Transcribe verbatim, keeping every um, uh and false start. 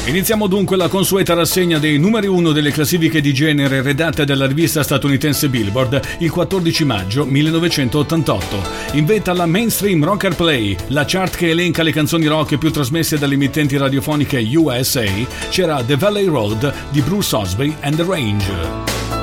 Iniziamo dunque la consueta rassegna dei numeri uno delle classifiche di genere redatte dalla rivista statunitense Billboard il quattordici maggio millenovecentottantotto. In vetta alla Mainstream Rocker Play, la chart che elenca le canzoni rock più trasmesse dalle emittenti radiofoniche U S A, c'era The Valley Road di Bruce Osby and the Range.